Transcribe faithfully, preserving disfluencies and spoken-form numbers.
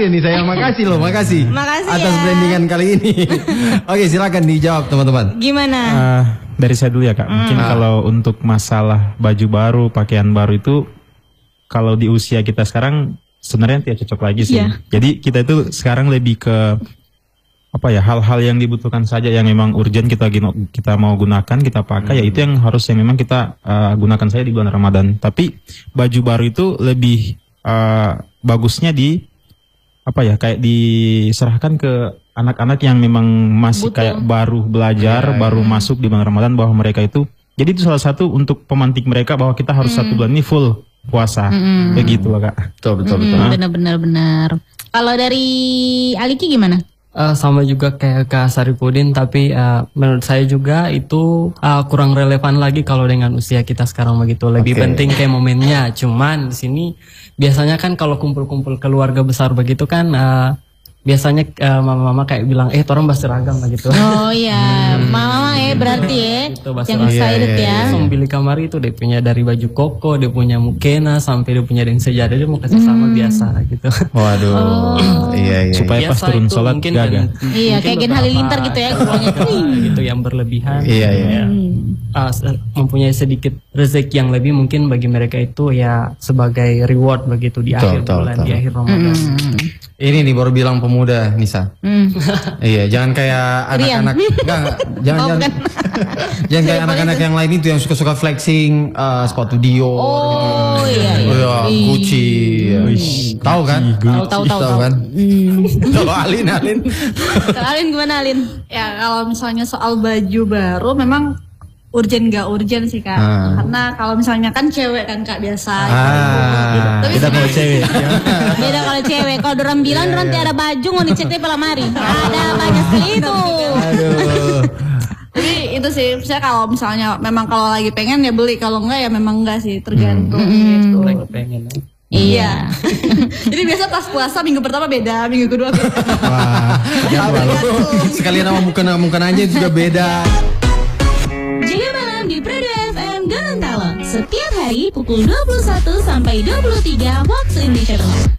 ya nih saya. Makasih loh, makasih. Makasih atas ya. brandingan kali ini. Oke, silakan dijawab teman-teman. Gimana? Uh, dari saya dulu ya Kak. Mungkin Hmm. kalau untuk masalah baju baru, pakaian baru itu kalau di usia kita sekarang sebenarnya tidak cocok lagi sih. Iya. Jadi kita itu sekarang lebih ke apa ya, hal-hal yang dibutuhkan saja yang memang urgent kita gino- kita mau gunakan, kita pakai, ya itu yang harus yang memang kita uh, gunakan saja di bulan Ramadan. Tapi baju baru itu lebih uh, bagusnya di apa ya, kayak diserahkan ke anak-anak yang memang masih Butuh. kayak baru belajar, Ya, ya. baru masuk di bulan Ramadan, bahwa mereka itu, jadi itu salah satu untuk pemantik mereka bahwa kita harus satu bulan ini full puasa, begitu loh Kak. Betul, betul, betul. Hmm, benar-benar benar. Kalau dari Aliki gimana? Eh, sama juga kayak Kak Saripudin, tapi eh, menurut saya juga itu eh, kurang relevan lagi kalau dengan usia kita sekarang begitu. Lebih Oke. penting kayak momennya. Cuman di sini biasanya kan kalau kumpul-kumpul keluarga besar begitu kan eh, biasanya eh, mama-mama kayak bilang eh orang bahas seragam begitu. Oh iya, mama eh berarti ya, Gitu, bahasa yang Arab. excited Iya, iya, ya. Langsung beli kamar itu dia punya dari baju koko, dia punya mukena sampai dia punya dengan sejadah, dia mau kasih sama biasa gitu. Waduh. Iya, iya. Supaya pas Biasa turun itu sholat mungkin gagal. ben- Iya, mungkin kayak Gen beberapa Halilintar gitu ya, keluarnya. gitu yang berlebihan. Iya, iya. Ya, uh, se- mempunyai sedikit rezeki yang lebih mungkin bagi mereka itu ya sebagai reward begitu di Betul, akhir betul, bulan, betul. di akhir Ramadan. Ini nih baru bilang pemuda, Nisa. Hmm. Iya, jangan kayak Rian. anak-anak. Enggak, enggak. Jangan, Oh, jangan. bukan. Jangan kayak anak-anak yang lain itu yang suka-suka flexing eh, sepatu Dior. Oh iya, iya. Oh, iya, Gucci. Tahu kan? Tahu, tahu, tahu, tahu. kan? Kalau Alin, Alin. Kalau Alin gimana Alin? Ya kalau misalnya soal baju baru memang urgen gak urgen sih kak. Ah. Karena kalau misalnya kan cewek kan kak biasa. Ah, Tapi Kita kalau cewek. Beda kalau cewek, kalau orang bilang orang tiada baju mau dicek di lemari. Ada banyak sekali itu. Aduh. Jadi itu sih, misalnya kalau misalnya memang kalau lagi pengen ya beli, kalau enggak ya memang enggak sih, tergantung gitu. Lagi pengen. Iya. Jadi biasa pas puasa minggu pertama beda, minggu kedua beda. Wah, jadwal. Sekalian nama bukan-bukan aja juga beda. Jaga malam di Pradu F M Gorontalo. Setiap hari pukul dua puluh satu sampai dua puluh tiga waktu Indonesia Tengah.